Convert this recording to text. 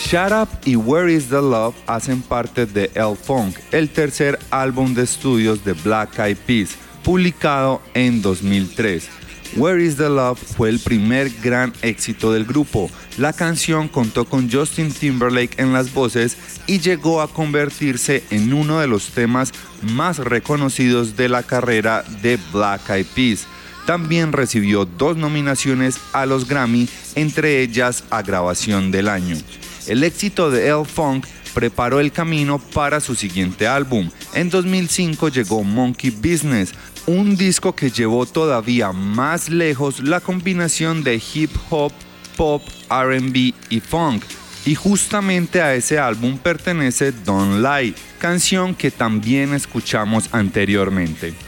Shut Up y Where Is the Love hacen parte de L-Funk, el tercer álbum de estudios de Black Eyed Peas, publicado en 2003. Where Is the Love fue el primer gran éxito del grupo. La canción contó con Justin Timberlake en las voces y llegó a convertirse en uno de los temas más reconocidos de la carrera de Black Eyed Peas. También recibió 2 nominaciones a los Grammy, entre ellas a Grabación del Año. El éxito de L-Funk preparó el camino para su siguiente álbum. En 2005 llegó Monkey Business, un disco que llevó todavía más lejos la combinación de hip hop, pop, R&B y funk. Y justamente a ese álbum pertenece Don't Lie, canción que también escuchamos anteriormente.